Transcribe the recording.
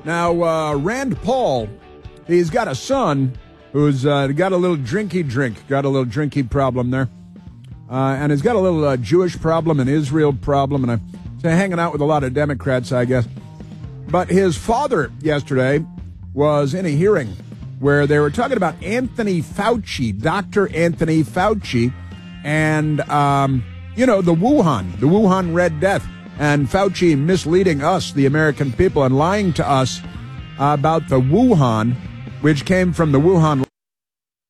Now, Rand Paul, he's got a son who's got a little drinky problem there. And he's got a little Jewish problem, an Israel problem, and I'm hanging out with a lot of Democrats, I guess. But his father yesterday was in a hearing where they were talking about Anthony Fauci, Dr. Anthony Fauci, and, the Wuhan Red Death, and Fauci misleading us, the American people, and lying to us about the Wuhan, which came from the Wuhan